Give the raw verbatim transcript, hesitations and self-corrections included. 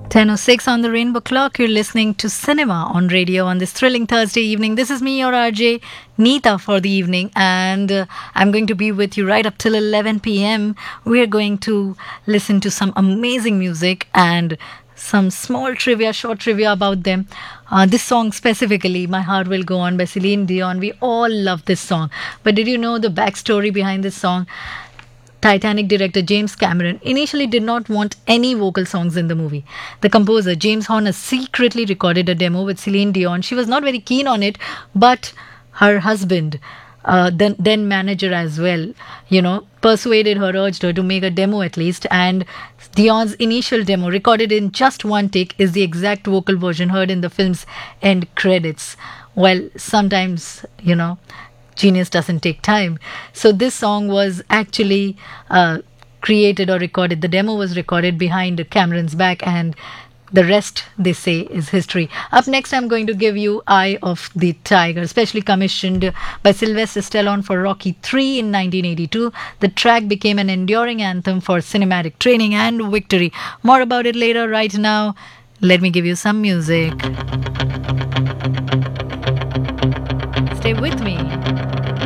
ten oh six on the Rainbow Clock. You're listening to Cinema on radio on this thrilling Thursday evening. This is me, your R J, Neeta, for the evening, and uh, I'm going to be with you right up till eleven p.m. We're going to listen to some amazing music and some small trivia, short trivia about them. Uh, this song specifically, My Heart Will Go On by Celine Dion. We all love this song. But did you know the backstory behind this song? Titanic director James Cameron initially did not want any vocal songs in the movie. The composer James Horner secretly recorded a demo with Celine Dion. She was not very keen on it, but her husband, uh, then then manager as well, you know, persuaded her, urged her to make a demo at least. And Dion's initial demo, recorded in just one take, is the exact vocal version heard in the film's end credits. Well, sometimes, you know, genius doesn't take time. So this song was actually uh, created or recorded. The demo was recorded behind Cameron's back, and the rest, they say, is history. Up next, I'm going to give you Eye of the Tiger, specially commissioned by Sylvester Stallone for Rocky three in nineteen eighty-two. The track became an enduring anthem for cinematic training and victory. More about it later. Right now, let me give you some music.